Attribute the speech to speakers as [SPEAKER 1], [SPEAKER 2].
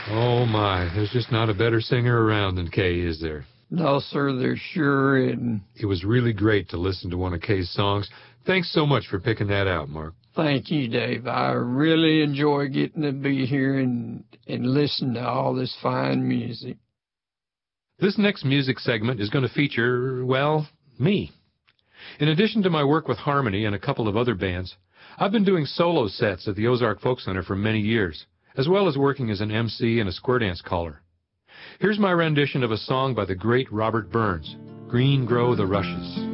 [SPEAKER 1] Oh, my. There's just not a better singer around than Kay, is there?
[SPEAKER 2] No, sir, there sure isn't.
[SPEAKER 1] It was really great to listen to one of Kay's songs. Thanks so much for picking that out, Mark.
[SPEAKER 2] Thank you, Dave. I really enjoy getting to be here and listen to all this fine music.
[SPEAKER 1] This next music segment is going to feature, well, me. In addition to my work with Harmony and a couple of other bands, I've been doing solo sets at the Ozark Folk Center for many years, as well as working as an MC and a square dance caller. Here's my rendition of a song by the great Robert Burns, Green Grow the Rushes.